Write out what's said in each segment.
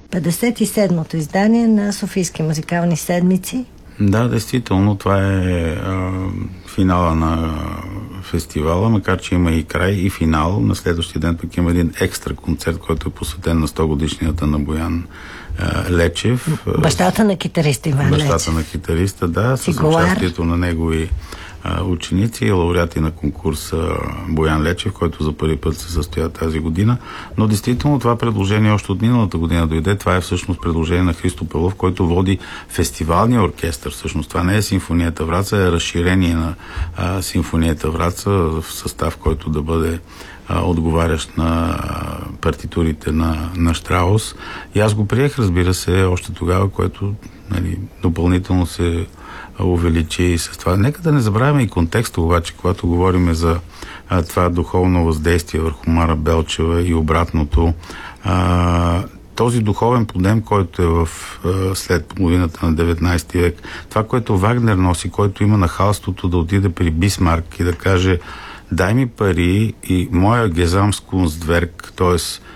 57-то издание на Софийски музикални седмици. Да, действително, това е финала на фестивала, макар че има и край, и финал. На следващия ден пък има един екстра концерт, който е посветен на 100 годишнията на Боян Лечев. Бащата на китариста Иван Лечев. Бащата на китариста, да, с участието на негови ученици и лауреати на конкурса Боян Лечев, който за първи път се състоя тази година. Но действително това предложение още от миналата година дойде. Това е всъщност предложение на Христо Пелов, който води фестивалния оркестър. Всъщност това не е Симфонията Враца, е разширение на Симфонията Враца в състав, който да бъде отговарящ на партитурите на Штраус. И аз го приех, разбира се, още тогава, което допълнително се увеличи и с това. Нека да не забравяме и контекста, обаче, когато говорим за това духовно въздействие върху Мара Белчева и обратното. Този духовен подем, който е след половината на 19 век, това, което Вагнер носи, който има нахалството да отиде при Бисмарк и да каже: дай ми пари и моя Гезамскунстверк, т.е.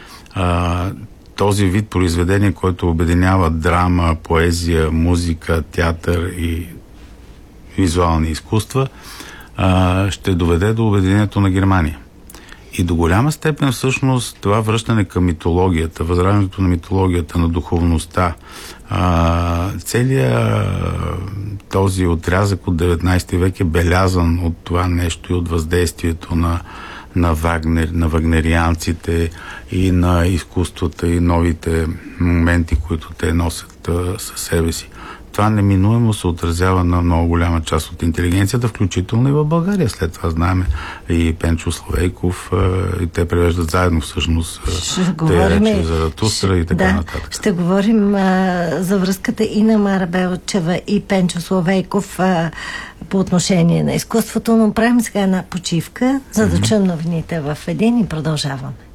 този вид произведение, който обединява драма, поезия, музика, театър и визуални изкуства, ще доведе до обединението на Германия. И до голяма степен всъщност това връщане към митологията, възраждането на митологията, на духовността, целият този отрязък от 19 век е белязан от това нещо и от въздействието на Вагнер, на вагнерианците и на изкуствата и новите моменти, които те носят със себе си. Това неминуемо се отразява на много голяма част от интелигенцията, включително и в България. След това знаем и Пенчо Славейков, и те превеждат заедно всъщност те речи за Заратустра и така нататък. Ще говорим за връзката и на Мара Белчева и Пенчо Славейков по отношение на изкуството, но правим сега една почивка, за да чуем новините в един и продължаваме.